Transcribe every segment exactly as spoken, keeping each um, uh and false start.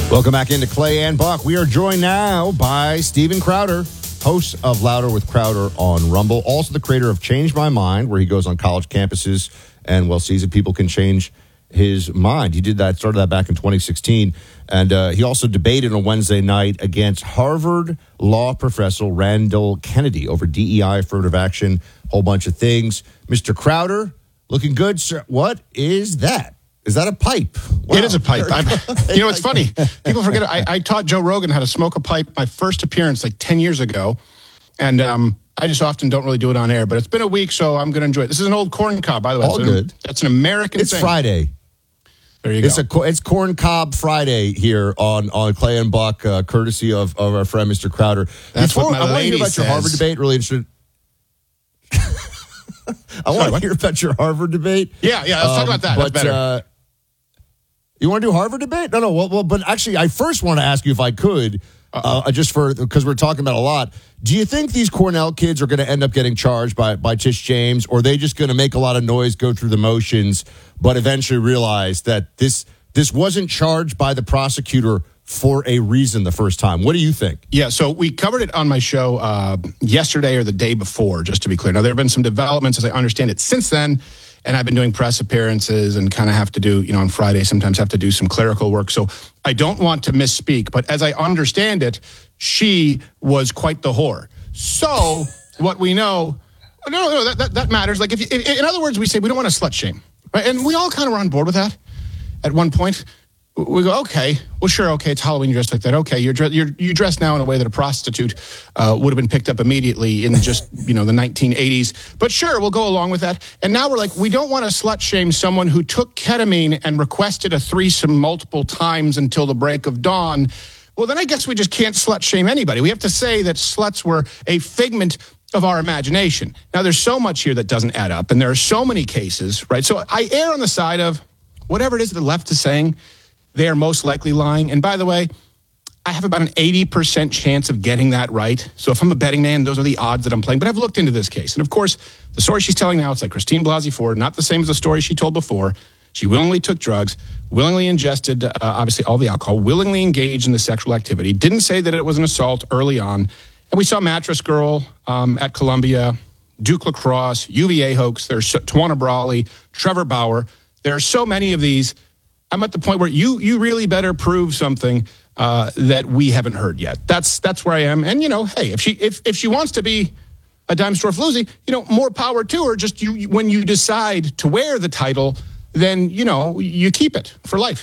Welcome back into Clay and Buck. We are joined now by Steven Crowder, host of Louder with Crowder on Rumble, also the creator of Change My Mind, where he goes on college campuses and, well, sees if people can change his mind. He did that, started that back in twenty sixteen, and uh, he also debated on Wednesday night against Harvard law professor Randall Kennedy over D E I, affirmative action, whole bunch of things. Mister Crowder, looking good, sir. What is that? Is that a pipe? Wow. It is a pipe. I'm, you know, it's funny. People forget it. I, I taught Joe Rogan how to smoke a pipe my first appearance like ten years ago. And um, I just often don't really do it on air. But it's been a week, so I'm going to enjoy it. This is an old corn cob, by the way. All that's good. An, that's an American it's thing. It's Friday. There you it's go. A, it's Corn Cob Friday here on, on Clay and Buck, uh, courtesy of, of our friend, Mister Crowder. That's Before, what my I want to hear about says. your Harvard debate. Really interested. I want to hear about your Harvard debate. Yeah, yeah, let's um, talk about that. But, That's better. Uh, you want to do Harvard debate? No, no. Well, well, but actually, I first want to ask you if I could, uh, just for because we're talking about a lot. Do you think these Cornell kids are going to end up getting charged by by Tish James, or are they just going to make a lot of noise, go through the motions, but eventually realize that this this wasn't charged by the prosecutor for a reason the first time? What do you think? Yeah, so we covered it on my show uh, yesterday or the day before, just to be clear. Now, there have been some developments, as I understand it, since then. And I've been doing press appearances and kind of have to do, you know, on Friday, sometimes have to do some clerical work. So I don't want to misspeak. But as I understand it, she was quite the whore. So what we know, no, no, that, that, that matters. Like, if you, in other words, we say we don't want to slut shame. Right? And we all kind of were on board with that at one point. We go, okay, well, sure, okay, it's Halloween, you dress like that. Okay, you're, you're you dress now in a way that a prostitute uh, would have been picked up immediately in just, you know, the nineteen eighties. But sure, we'll go along with that. And now we're like, we don't want to slut shame someone who took ketamine and requested a threesome multiple times until the break of dawn. Well, then I guess we just can't slut shame anybody. We have to say that sluts were a figment of our imagination. Now, there's so much here that doesn't add up, and there are so many cases, right? So I err on the side of whatever it is the left is saying, they are most likely lying. And by the way, I have about an eighty percent chance of getting that right. So if I'm a betting man, those are the odds that I'm playing. But I've looked into this case. And of course, the story she's telling now, it's like Christine Blasey Ford, not the same as the story she told before. She willingly took drugs, willingly ingested, uh, obviously, all the alcohol, willingly engaged in the sexual activity, didn't say that it was an assault early on. And we saw Mattress Girl um, at Columbia, Duke Lacrosse, U V A hoax. There's Tawana Brawley, Trevor Bauer. There are so many of these. I'm at the point where you you really better prove something uh, that we haven't heard yet. That's that's where I am. And, you know, hey, if she if, if she wants to be a dime store floozy, you know, more power to her. Just you when you decide to wear the title, then, you know, you keep it for life.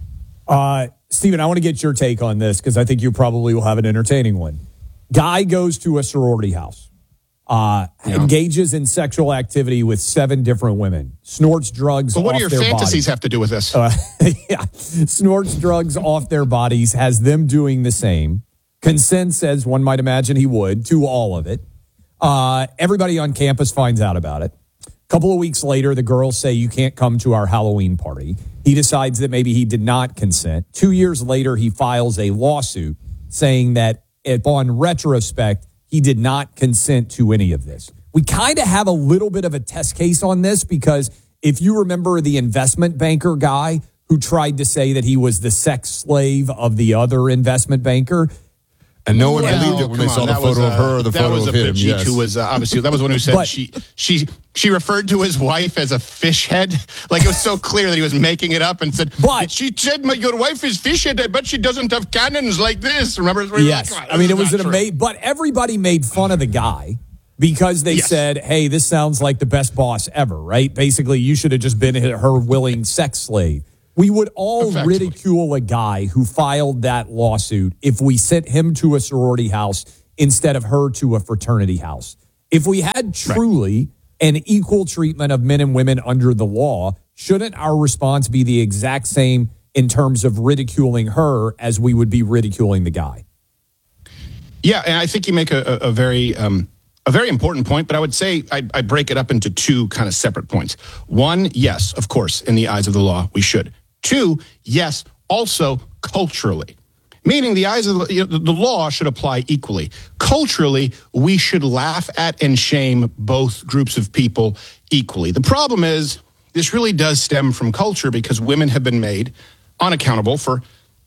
Uh, Steven, I want to get your take on this because I think you probably will have an entertaining one. Guy goes to a sorority house. Uh, yeah. Engages in sexual activity with seven different women, snorts drugs. But what off do your their fantasies bodies. have to do with this? Uh, yeah, snorts drugs off their bodies, has them doing the same. Consents, as one might imagine he would, to all of it. Uh, everybody on campus finds out about it. A couple of weeks later, the girls say, you can't come to our Halloween party. He decides that maybe he did not consent. Two years later, he files a lawsuit saying that upon retrospect, he did not consent to any of this. We kind of have a little bit of a test case on this because if you remember the investment banker guy who tried to say that he was the sex slave of the other investment banker. And no one well, believed it when they saw on, the photo a, of her or the photo of him. That was a Yes. who was uh, obviously, that was one who said but, she she she referred to his wife as a fish head. Like it was so clear that he was making it up and said, but she said, my, your wife is fish head. I bet she doesn't have cannons like this. Remember? Yes. Like, I mean, it was an amazing, but everybody made fun of the guy because they yes. said, hey, this sounds like the best boss ever, right? Basically, you should have just been her willing sex slave. We would all ridicule a guy who filed that lawsuit if we sent him to a sorority house instead of her to a fraternity house. If we had truly right. an equal treatment of men and women under the law, shouldn't our response be the exact same in terms of ridiculing her as we would be ridiculing the guy? Yeah, and I think you make a, a, a very... Um A very important point, but I would say I, I break it up into two kind of separate points. One, yes, of course, in the eyes of the law, we should. Two, yes, also culturally. Meaning the eyes of the, you know, the law should apply equally. Culturally, we should laugh at and shame both groups of people equally. The problem is this really does stem from culture because women have been made unaccountable for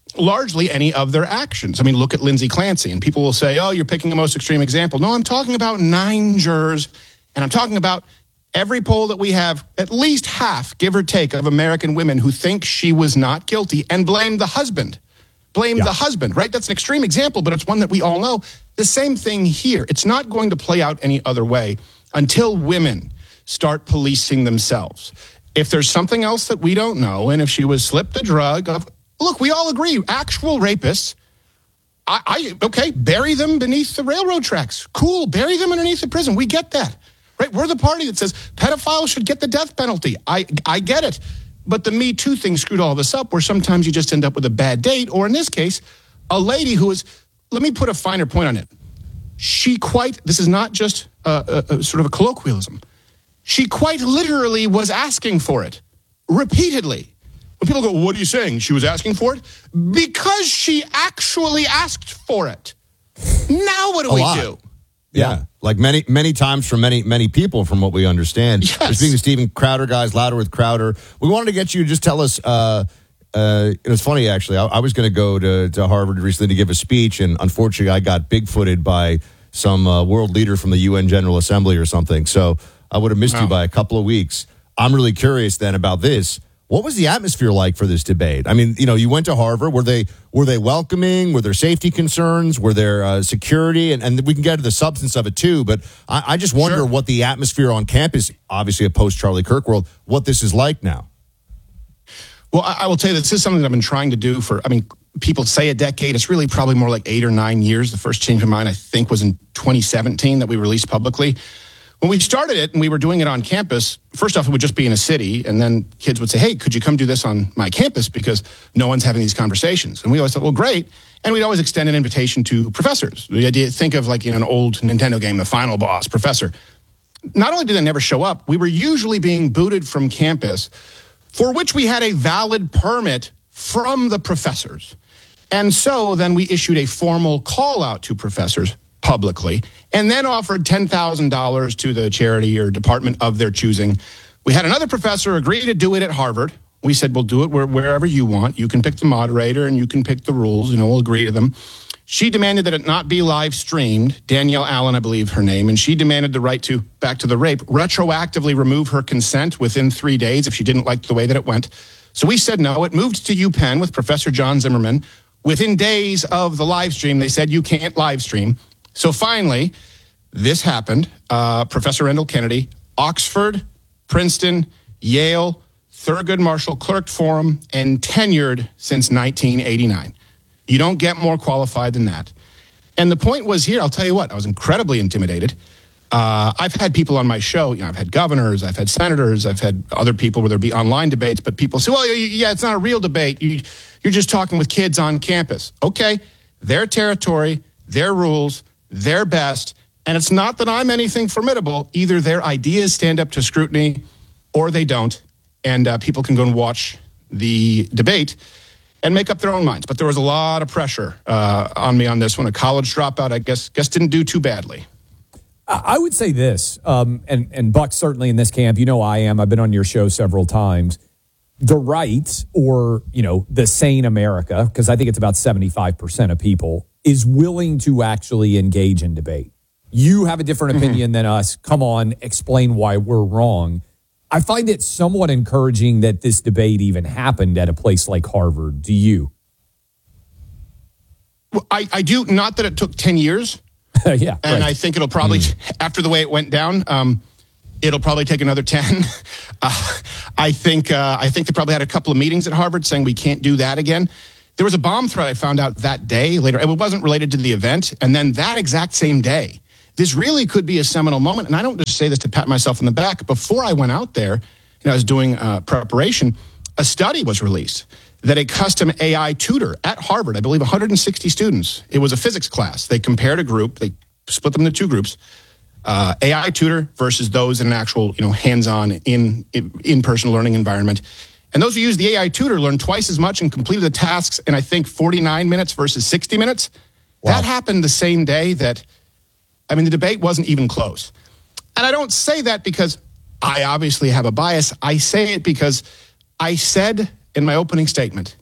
largely any of their actions. I mean, look at Lindsay Clancy, and people will say, oh, you're picking the most extreme example. No, I'm talking about nine jurors, and I'm talking about every poll that we have, at least half, give or take, of American women who think she was not guilty and blame the husband. Blame yeah. the husband, right? That's an extreme example, but it's one that we all know. The same thing here. It's not going to play out any other way until women start policing themselves. If there's something else that we don't know, and if she was slipped a drug, of, look, we all agree, actual rapists, I, I okay, bury them beneath the railroad tracks. Cool, bury them underneath the prison. We get that, right? We're the party that says pedophiles should get the death penalty. I, I get it. But the Me Too thing screwed all of us up, where sometimes you just end up with a bad date, or in this case, a lady who is, let me put a finer point on it. She quite, this is not just a, a, a sort of a colloquialism. She quite literally was asking for it repeatedly. When people go, what are you saying? She was asking for it? Because she actually asked for it. Now what do a we lot. do? Yeah. yeah, like many, many times from many, many people, from what we understand. Yes. We're speaking to Steven Crowder, guys, Louder with Crowder. We wanted to get you to just tell us, uh, uh, it was funny, actually. I, I was going to go to to Harvard recently to give a speech, and unfortunately, I got bigfooted by some uh, world leader from the U N General Assembly or something. So I would have missed wow. you by a couple of weeks. I'm really curious then about this. What was the atmosphere like for this debate? I mean, you know, you went to Harvard. Were they were they welcoming? Were there safety concerns? Were there uh, security? And, and we can get to the substance of it too. But I, I just wonder sure. what the atmosphere on campus, obviously a post-Charlie Kirk world, what this is like now. Well, I, I will tell you, this is something that I've been trying to do for, I mean, people say a decade. It's really probably more like eight or nine years. The first Change My Mind, I think, was in twenty seventeen that we released publicly. When we started it and we were doing it on campus, first off, it would just be in a city. And then kids would say, hey, could you come do this on my campus? Because no one's having these conversations. And we always thought, well, great. And we'd always extend an invitation to professors. The idea, think of like, you know, an old Nintendo game, the final boss, professor. Not only did they never show up, we were usually being booted from campus, for which we had a valid permit from the professors. And so then we issued a formal call out to professors publicly, and then offered ten thousand dollars to the charity or department of their choosing. We had another professor agree to do it at Harvard. We said, we'll do it where, wherever you want. You can pick the moderator and you can pick the rules, and we'll agree to them. She demanded that it not be live streamed, Danielle Allen, I believe her name, and she demanded the right to, back to the rape, retroactively remove her consent within three days if she didn't like the way that it went. So we said no. It moved to UPenn with Professor John Zimmerman. Within days of the live stream, they said you can't live stream. So finally, this happened. Uh, Professor Rendell Kennedy, Oxford, Princeton, Yale, Thurgood Marshall clerked for him and tenured since nineteen eighty-nine. You don't get more qualified than that. And the point was here, I'll tell you what, I was incredibly intimidated. Uh, I've had people on my show, you know, I've had governors, I've had senators, I've had other people where there'd be online debates, but people say, well, yeah, it's not a real debate. You, you're just talking with kids on campus. Okay, their territory, their rules, their best, and it's not that I'm anything formidable. Either their ideas stand up to scrutiny or they don't, and uh, people can go and watch the debate and make up their own minds. But there was a lot of pressure uh, on me on this one. A college dropout, I guess, guess didn't do too badly. I would say this, um, and, and Buck certainly in this camp, you know I am, I've been on your show several times. The right, or, you know, the sane America, because I think it's about seventy-five percent of people, is willing to actually engage in debate. You have a different opinion mm-hmm. than us. Come on, explain why we're wrong. I find it somewhat encouraging that this debate even happened at a place like Harvard. Do you? Well, I, I do, not that it took ten years. yeah. And right. I think it'll probably, mm. after the way it went down, um, it'll probably take another ten. uh, I think uh, I think they probably had a couple of meetings at Harvard saying we can't do that again. There was a bomb threat I found out that day later. It wasn't related to the event. And then that exact same day, this really could be a seminal moment. And I don't just say this to pat myself on the back. Before I went out there, and I was doing uh, preparation, a study was released that a custom A I tutor at Harvard, I believe one hundred sixty students, it was a physics class. They compared a group, they split them into two groups, uh, A I tutor versus those in an actual, you know, hands-on in, in in-person learning environment. And those who used the A I tutor learned twice as much and completed the tasks in, I think, forty-nine minutes versus sixty minutes. Wow. That happened the same day that, I mean, the debate wasn't even close. And I don't say that because I obviously have a bias. I say it because I said in my opening statement,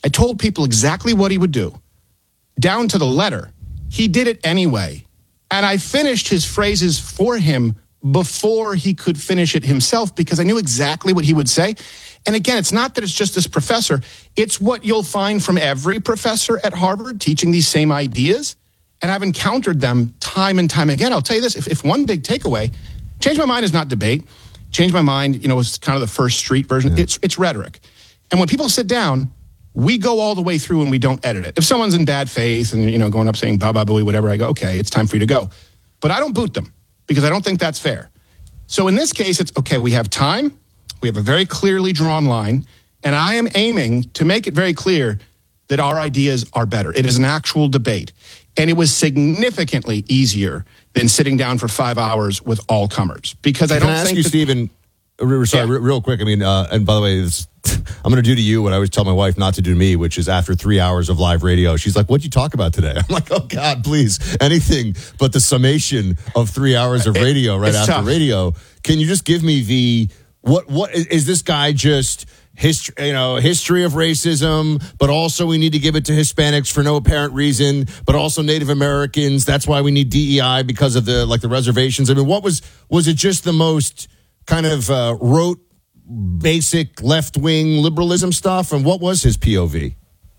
I told people exactly what he would do, down to the letter. He did it anyway. And I finished his phrases for him before he could finish it himself because I knew exactly what he would say. And again, it's not that it's just this professor. It's what you'll find from every professor at Harvard teaching these same ideas. And I've encountered them time and time again. I'll tell you this, if, if one big takeaway, Change My Mind is not debate. Change My Mind, you know, was kind of the first street version. Yeah. It's, it's rhetoric. And when people sit down, we go all the way through and we don't edit it. If someone's in bad faith and, you know, going up saying, ba ba booey, whatever, I go, okay, it's time for you to go. But I don't boot them because I don't think that's fair. So in this case, it's, okay, we have time. We have a very clearly drawn line. And I am aiming to make it very clear that our ideas are better. It is an actual debate. And it was significantly easier than sitting down for five hours with all comers. Because I Can don't I ask think you, that, Stephen, sorry, Yeah. real quick. I mean, uh, and by the way, this, I'm going to do to you what I always tell my wife not to do to me, which is after three hours of live radio, she's like, what'd you talk about today? I'm like, oh, God, please, anything but the summation of three hours of radio right it's after tough. radio. Can you just give me the, what, what, is, is this guy just history, you know, history of racism, but also we need to give it to Hispanics for no apparent reason, but also Native Americans. That's why we need D E I because of the, like the reservations. I mean, what was, was it just the most kind of uh, rote, basic left-wing liberalism stuff? And what was his P O V?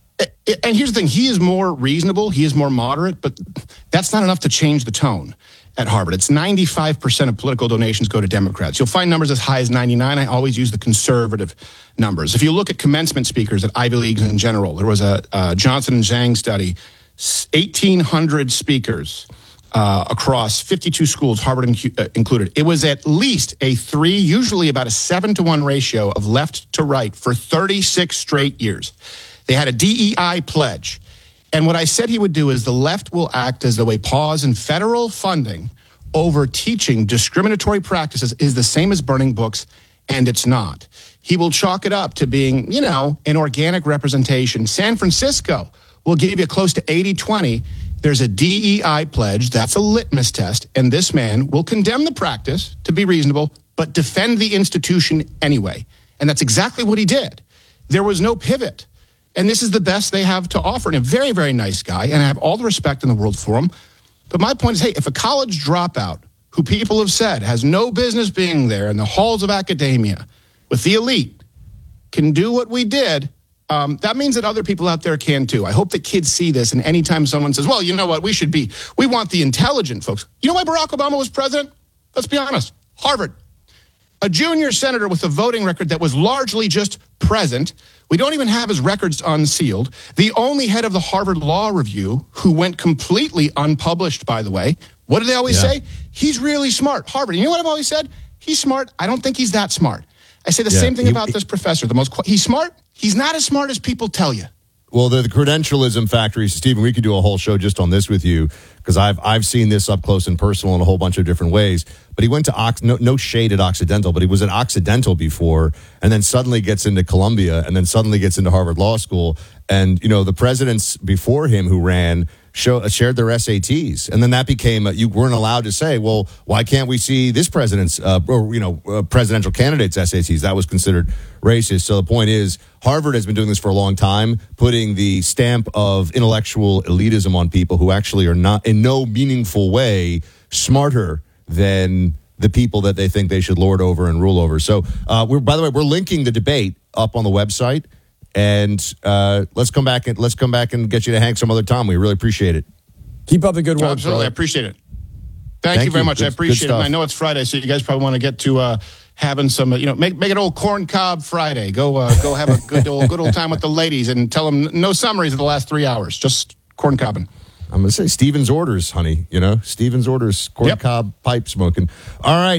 And here's the thing, he is more reasonable, he is more moderate, but that's not enough to change the tone at Harvard. It's ninety-five percent of political donations go to Democrats. You'll find numbers as high as ninety-nine. I always use the conservative numbers. If you look at commencement speakers at Ivy Leagues in general, there was a, a Johnson and Zhang study, eighteen hundred speakers uh, across fifty-two schools, Harvard incu- uh, included. It was at least a three, usually about a seven to one ratio of left to right for thirty-six straight years. They had a D E I pledge. And what I said he would do is the left will act as though a pause in federal funding over teaching discriminatory practices is the same as burning books, and it's not. He will chalk it up to being, you know, an organic representation. San Francisco will give you close to eighty twenty. There's a D E I pledge. That's a litmus test. And this man will condemn the practice to be reasonable, but defend the institution anyway. And that's exactly what he did. There was no pivot. And this is the best they have to offer. And a very, very nice guy, and I have all the respect in the world for him. But my point is, hey, if a college dropout, who people have said has no business being there in the halls of academia with the elite, can do what we did, um, that means that other people out there can too. I hope that kids see this, and anytime someone says, well, you know what, we should be, we want the intelligent folks. You know why Barack Obama was president? Let's be honest. Harvard. A junior senator with a voting record that was largely just present. We don't even have his records unsealed. The only head of the Harvard Law Review, who went completely unpublished, by the way. What do they always Yeah. say? He's really smart. Harvard. You know what I've always said? He's smart. I don't think he's that smart. I say the Yeah, same thing he- about this professor. The most qu- he's smart. He's not as smart as people tell you. Well, the, the credentialism factory, Stephen, we could do a whole show just on this with you because I've I've seen this up close and personal in a whole bunch of different ways. But he went to Ox, no, no shade at Occidental, but he was at Occidental before, and then suddenly gets into Columbia, and then suddenly gets into Harvard Law School. And you know, the presidents before him who ran show, shared their S A Ts, and then that became uh, you weren't allowed to say, well, why can't we see this president's uh, or you know uh, presidential candidate's S A Ts? That was considered racist. So the point is, Harvard has been doing this for a long time, putting the stamp of intellectual elitism on people who actually are not in no meaningful way smarter than the people that they think they should lord over and rule over. So, uh, we're by the way, we're linking the debate up on the website. And uh, let's come back and let's come back and get you to hang some other time. We really appreciate it. Keep up the good work. Absolutely. I brother. appreciate it. Thank, Thank you very you. much. Good- I good appreciate it. stuff. And I know it's Friday, so you guys probably want to get to uh, having some, uh, you know, make make it old corn cob Friday. Go uh, go have a good old good old time with the ladies and tell them no summaries of the last three hours. Just corn cobbing. I'm going to say Stephen's orders, honey. You know, Stephen's orders, corn Yep. cob pipe smoking. All right.